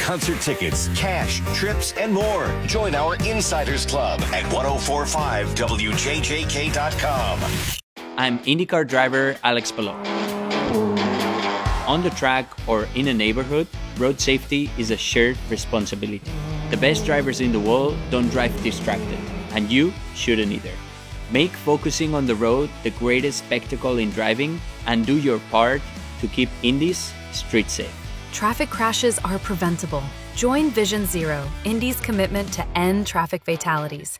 concert tickets, cash, trips, and more. Join our Insiders Club at 1045wjjk.com. I'm IndyCar driver Alex Palou. On the track or in a neighborhood, road safety is a shared responsibility. The best drivers in the world don't drive distracted, and you shouldn't either. Make focusing on the road the greatest spectacle in driving, and do your part to keep Indy's street safe. Traffic crashes are preventable. Join Vision Zero, Indy's commitment to end traffic fatalities.